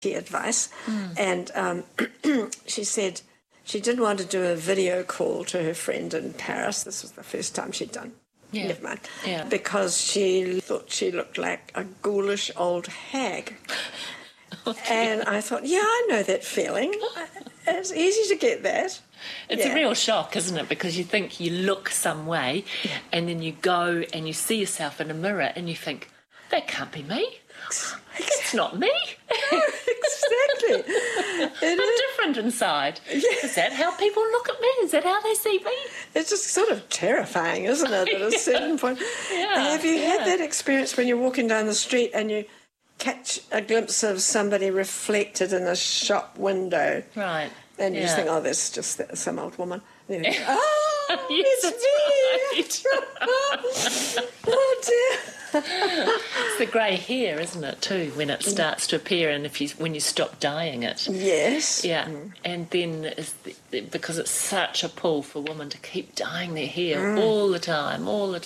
advice. And she said she didn't want to do a video call to her friend in Paris. This was the first time she'd done. Yeah. Never mind. Yeah. Because she thought she looked like a ghoulish old hag. And I thought, yeah, I know that feeling. It's easy to get that. It's a real shock, isn't it? Because you think you look some way, and then you go and you see yourself in a mirror and you think, that can't be me. It's not me. No, exactly. I'm different inside. Yeah. Is that how people look at me? Is that how they see me? It's just sort of terrifying, isn't it, at a certain point? Yeah, Have you had that experience when you're walking down the street and you catch a glimpse of somebody reflected in a shop window? Right. And you just think, oh, that's just some old woman. And you think, Yes, it's me! Oh, dear. It's the grey hair, isn't it, too, when it starts to appear, and when you stop dyeing it. Yes. Yeah, and then because it's such a pull for women to keep dyeing their hair all the time,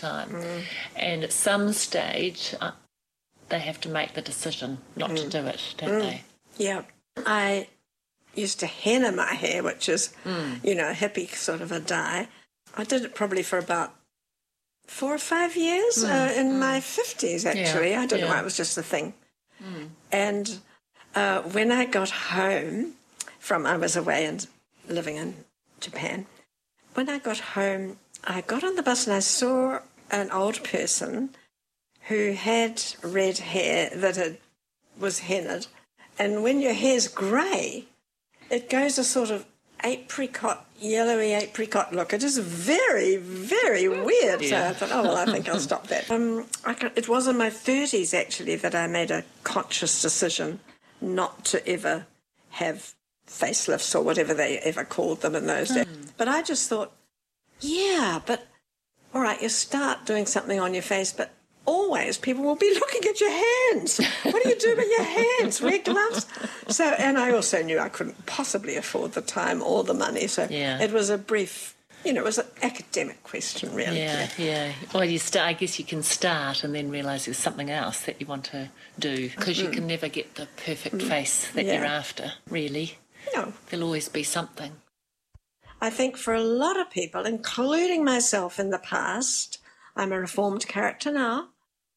and at some stage they have to make the decision not to do it, don't they? Yeah. I used to henna my hair, which is, a hippie sort of a dye. I did it probably for about 4 or 5 years in my 50s, actually. Yeah, I don't know why, it was just a thing. And when I got home I was away and living in Japan. When I got home, I got on the bus and I saw an old person who had red hair that was hennaed. And when your hair's grey, it goes a sort of yellowy apricot look. It is very, very weird. Yeah. So I thought, oh, well, I think I'll stop that. It was in my 30s, actually, that I made a conscious decision not to ever have facelifts or whatever they ever called them in those days. But I just thought, yeah, but all right, you start doing something on your face, but always people will be looking at your hands. What do you do with your hands? Wear gloves? So, and I also knew I couldn't possibly afford the time or the money. So it was a brief, it was an academic question, really. Yeah. Well, I guess you can start and then realise there's something else that you want to do, because you can never get the perfect face that you're after, really. No. There'll always be something. I think for a lot of people, including myself in the past, I'm a reformed character now,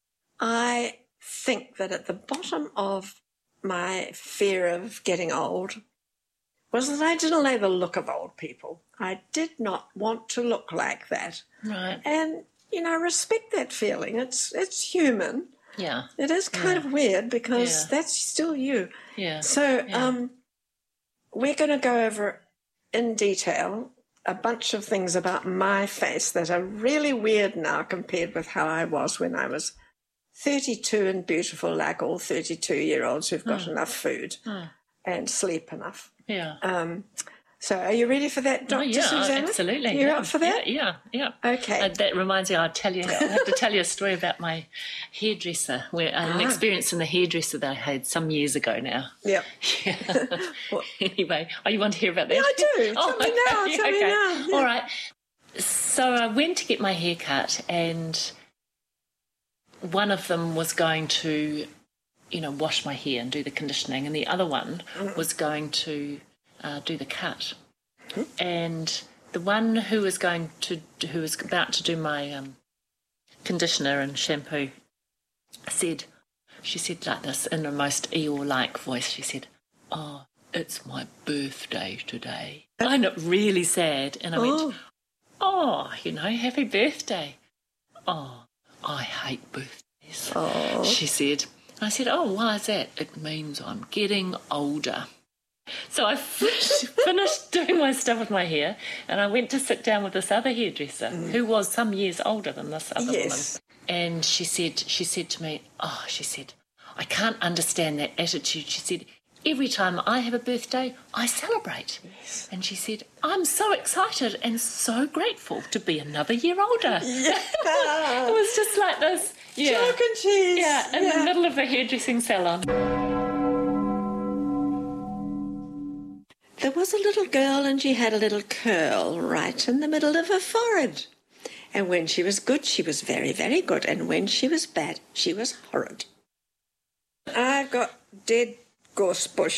I think that at the bottom of my fear of getting old was that I didn't like the look of old people. I did not want to look like that. Right. And, I respect that feeling. It's human. Yeah. It is kind of weird because that's still you. Yeah. So we're going to go over in detail a bunch of things about my face that are really weird now compared with how I was when I was 32 and beautiful, like all 32-year-olds who've got enough food and sleep enough. Yeah. So are you ready for that, Dr. Susanna? Absolutely. You're up for that? Yeah. Okay. That reminds me, I have to tell you a story about my hairdresser, an experience in the hairdresser that I had some years ago now. Yep. Yeah. Anyway, you want to hear about that? Yeah, I do. Tell me now. Yeah. All right. So I went to get my hair cut, and one of them was going to, wash my hair and do the conditioning, and the other one was going to do the cut. And the one who was about to do my conditioner and shampoo she said like this in the most Eeyore-like voice, she said, "Oh, it's my birthday today." I looked really sad, and I went, "Oh, happy birthday." "Oh, I hate birthdays," she said. I said, "Oh, why is that?" "It means I'm getting older." So I finished doing my stuff with my hair, and I went to sit down with this other hairdresser who was some years older than this other woman. And she said to me, she said, "I can't understand that attitude." She said, "Every time I have a birthday, I celebrate." Yes. And she said, "I'm so excited and so grateful to be another year older." Yeah. It was just like this. Yeah. Chalk and cheese. Yeah, in the middle of the hairdressing salon. There was a little girl and she had a little curl right in the middle of her forehead. And when she was good, she was very, very good. And when she was bad, she was horrid. I've got dead gorse bush